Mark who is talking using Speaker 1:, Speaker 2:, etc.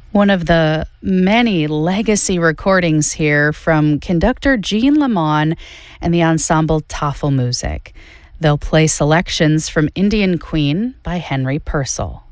Speaker 1: One of the many legacy recordings here from conductor Jean Lamont and the ensemble Tafelmusik. They'll play selections from Indian Queen by Henry Purcell.